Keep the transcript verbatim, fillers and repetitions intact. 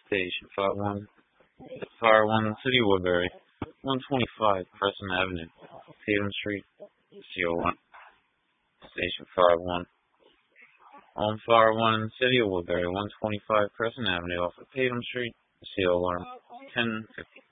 Station five one. Fire one, City of Woodbury. one twenty-five Crescent Avenue, Tatum Street, C O one. Station five one. On Fire one, City of Woodbury. one twenty-five Crescent Avenue off of Tatum Street, C O alarm ten fifty.